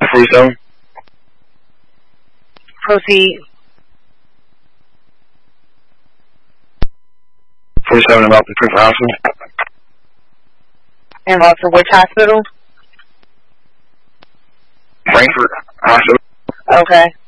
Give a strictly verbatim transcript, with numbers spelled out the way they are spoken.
forty-seven. Proceed. forty-seven about the Prince Hospital. And also which hospital? Frankfurt Hospital. Okay.